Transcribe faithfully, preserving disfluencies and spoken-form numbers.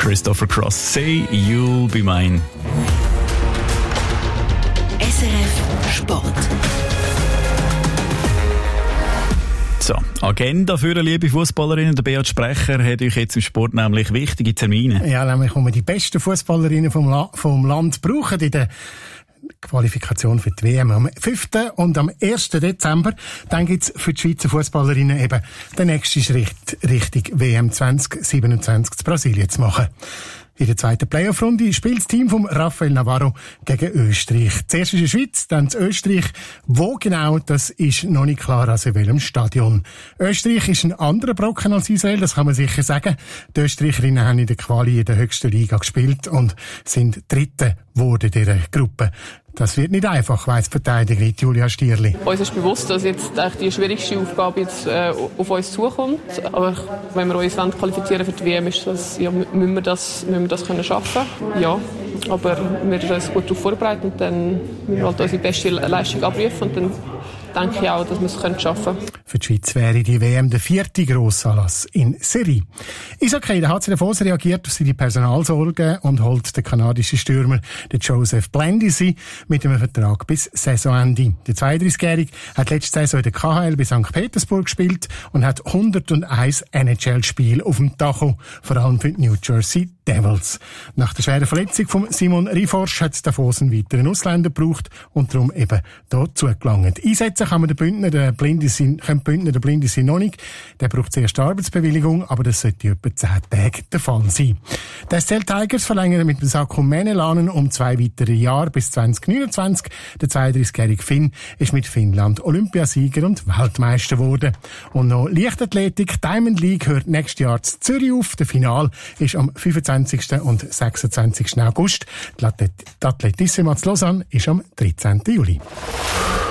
Christopher Cross. Say you'll be mine. S R F Sport. So, Agenda für eine liebe Fußballerinnen. Der Beat Sprecher hat euch jetzt im Sport nämlich wichtige Termine. Ja, nämlich, wo wir die besten Fußballerinnen vom, La- vom Land brauchen in der Qualifikation für die W M am fünften und am ersten Dezember. Dann gibt's für die Schweizer Fußballerinnen eben den nächsten Schritt Richtung W M zwanzig siebenundzwanzig zu Brasilien zu machen. In der zweiten Playoff-Runde spielt das Team von Rafael Navarro gegen Österreich. Zuerst ist die Schweiz, dann das Österreich. Wo genau, das ist noch nicht klar, also in welchem Stadion. Österreich ist ein anderer Brocken als Israel, das kann man sicher sagen. Die Österreicherinnen haben in der Quali in der höchsten Liga gespielt und sind Dritte geworden in dieser Gruppe. Das wird nicht einfach, weiss die Verteidigerin Julia Stierli. Uns ist bewusst, dass jetzt eigentlich die schwierigste Aufgabe jetzt, äh, auf uns zukommt. Aber wenn wir uns qualifizieren für die W M, ist das, ja, müssen wir das, müssen wir das können schaffen. Ja, aber wir sind uns gut darauf vorbereitet und dann müssen wir halt unsere beste Leistung abrufen und dann denke ich auch, dass wir es schaffen können. Für die Schweiz wäre die W M der vierte Grossanlass in Serie. Eishockey, der H C Davos reagiert auf seine Personalsorgen und holt den kanadischen Stürmer, den Joseph Blandisi, mit einem Vertrag bis Saisonende. Der zweiunddreißigjährige hat letzte Saison in der K H L bei Sankt Petersburg gespielt und hat hunderteins N H L-Spiele auf dem Tacho, vor allem für die New Jersey Devils. Nach der schweren Verletzung von Simon Riforsch hat Davos einen weiteren Ausländer gebraucht und darum eben hier zugelangt. Einsetzen kann man den Bündner, den Blandisi, können Bündner, den Blandisi noch nicht. Der braucht zuerst Arbeitsbewilligung, aber das sollte etwa zehn Tage der Fall sein. Die S C L Tigers verlängern mit dem Sakko Menelanen um zwei weitere Jahre bis zwanzig neunundzwanzig. Der zweiunddreißigjährige Finn ist mit Finnland Olympiasieger und Weltmeister geworden. Und noch Leichtathletik. Diamond League hört nächstes Jahr zu Zürich auf. Der Final ist am fünfundzwanzigsten und sechsundzwanzigsten August. Die Athletissima zu Lausanne ist am dreizehnten Juli.